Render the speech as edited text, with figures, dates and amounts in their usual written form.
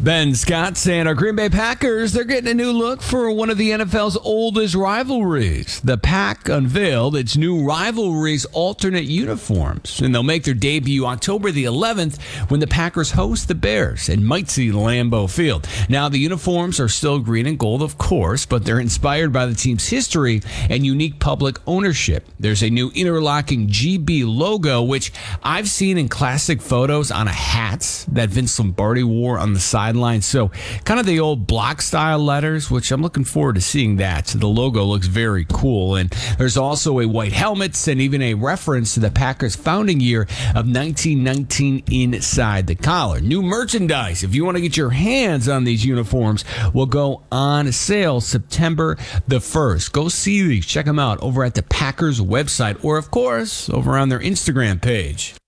Ben Scott saying our Green Bay Packers, they're getting a new look for one of the NFL's oldest rivalries. The Pack unveiled its new rivalry's alternate uniforms, and they'll make their debut October the 11th when the Packers host the Bears and might see Lambeau Field. Now, the uniforms are still green and gold, of course, but they're inspired by the team's history and unique public ownership. There's a new interlocking GB logo, which I've seen in classic photos on a hat that Vince Lombardi wore on the sideline. So kind of the old block style letters, which I'm looking forward to seeing that. So the logo looks very cool. And there's also a white helmet and even a reference to the Packers founding year of 1919 inside the collar. New merchandise, if you want to get your hands on these uniforms, will go on sale September the 1st. Go see these. Check them out over at the Packers website or, of course, over on their Instagram page.